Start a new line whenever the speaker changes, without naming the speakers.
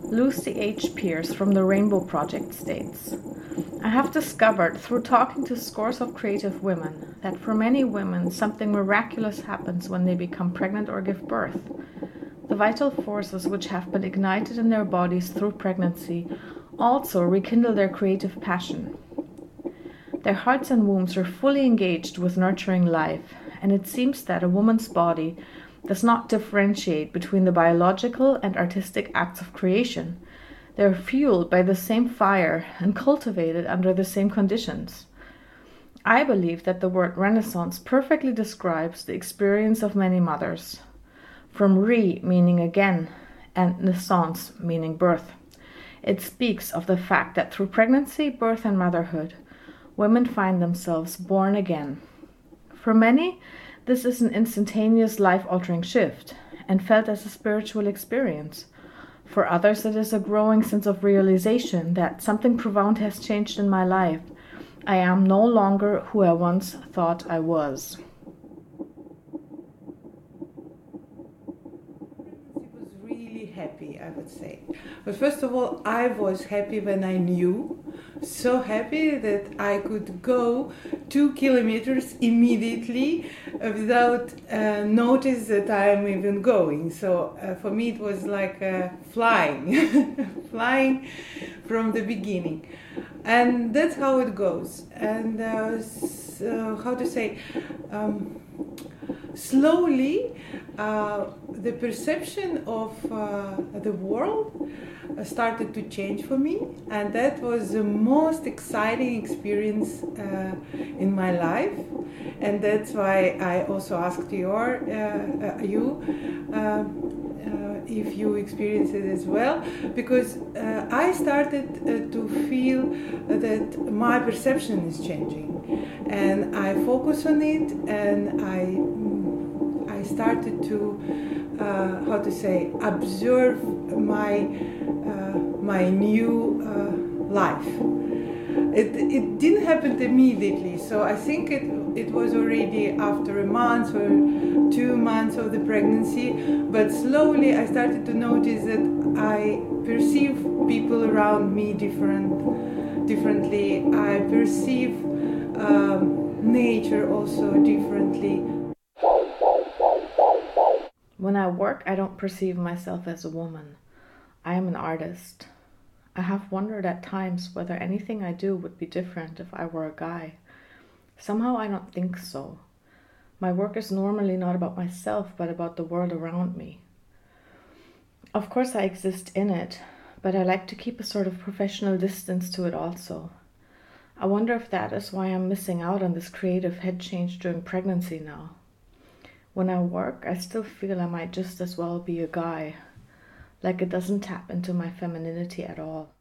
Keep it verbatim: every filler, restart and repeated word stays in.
Lucy H. Pierce from the Rainbow Project states, I have discovered through talking to scores of creative women that for many women something miraculous happens when they become pregnant or give birth. The vital forces which have been ignited in their bodies through pregnancy also rekindle their creative passion. Their hearts and wombs are fully engaged with nurturing life, and it seems that a woman's body does not differentiate between the biological and artistic acts of creation. They are fueled by the same fire and cultivated under the same conditions. I believe that the word Renaissance perfectly describes the experience of many mothers, from re meaning again and naissance meaning birth. It speaks of the fact that through pregnancy, birth, and motherhood, women find themselves born again. For many, this is an instantaneous life-altering shift and felt as a spiritual experience. For others, it is a growing sense of realization that something profound has changed in my life. I am no longer who I once thought I was.
It was really happy, I would say. But first of all, I was happy when I knew. So happy that I could go two kilometers immediately uh, without uh, notice that I'm even going. So uh, for me it was like uh, flying, flying from the beginning. And that's how it goes. And uh, so, how to say, um, slowly uh, the perception of uh, the world started to change for me, and that was the most exciting experience uh, in my life. And that's why I also asked your, uh, uh, you uh, uh, if you experienced it as well, because uh, I started uh, to feel that my perception is changing, and I focus on it, and I I started to uh, how to say observe my uh, my new uh, life. It it didn't happen immediately, so I think it it was already after a month or two months of the pregnancy. But slowly I started to notice that I perceive people around me different differently. I perceive um, nature also differently.
When I work, I don't perceive myself as a woman. I am an artist. I have wondered at times whether anything I do would be different if I were a guy. Somehow I don't think so. My work is normally not about myself, but about the world around me. Of course I exist in it, but I like to keep a sort of professional distance to it also. I wonder if that is why I'm missing out on this creative head change during pregnancy now. When I work, I still feel I might just as well be a guy, like it doesn't tap into my femininity at all.